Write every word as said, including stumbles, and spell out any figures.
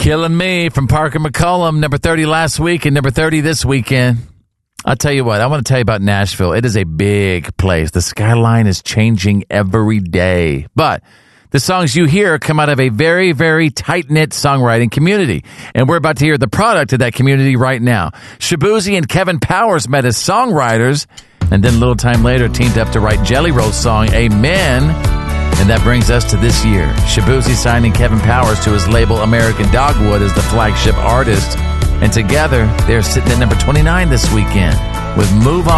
Killing Me from Parker McCollum, number thirty last week and number thirty this weekend. I'll tell you what, I want to tell you about Nashville. It is a big place. The skyline is changing every day. But the songs you hear come out of a very, very tight-knit songwriting community. And we're about to hear the product of that community right now. Shaboozey and Kevin Powers met as songwriters, and then a little time later teamed up to write Jelly Roll's song, Amen. And that brings us to this year. Shaboozey signing Kevin Powers to his label American Dogwood as the flagship artist. And together, they're sitting at number twenty-nine this weekend with Move On.